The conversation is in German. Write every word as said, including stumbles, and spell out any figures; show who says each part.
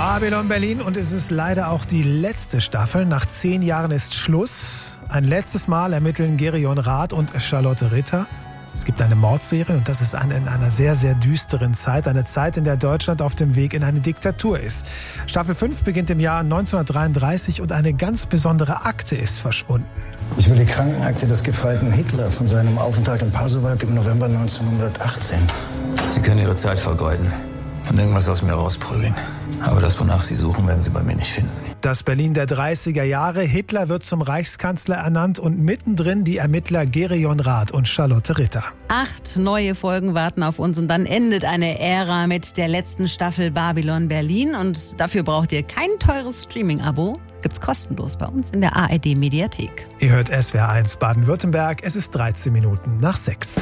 Speaker 1: Babylon Berlin und es ist leider auch die letzte Staffel. Nach zehn Jahren ist Schluss. Ein letztes Mal ermitteln Gereon Rath und Charlotte Ritter. Es gibt eine Mordserie und das ist eine, in einer sehr, sehr düsteren Zeit. Eine Zeit, in der Deutschland auf dem Weg in eine Diktatur ist. Staffel fünf beginnt im Jahr neunzehnhundertdreiunddreißig und eine ganz besondere Akte ist verschwunden.
Speaker 2: Ich will die Krankenakte des Gefreiten Hitler von seinem Aufenthalt in Pasewalk im November neunzehnhundertachtzehn.
Speaker 3: Sie können Ihre Zeit vergeuden und irgendwas aus mir rausprügeln. Aber das, wonach Sie suchen, werden Sie bei mir nicht finden.
Speaker 1: Das Berlin der dreißiger Jahre. Hitler wird zum Reichskanzler ernannt und mittendrin die Ermittler Gereon Rath und Charlotte Ritter.
Speaker 4: Acht neue Folgen warten auf uns und dann endet eine Ära mit der letzten Staffel Babylon Berlin. Und dafür braucht ihr kein teures Streaming-Abo. Gibt's kostenlos bei uns in der A R D-Mediathek.
Speaker 1: Ihr hört S W R eins Baden-Württemberg. Es ist dreizehn Minuten nach sechs.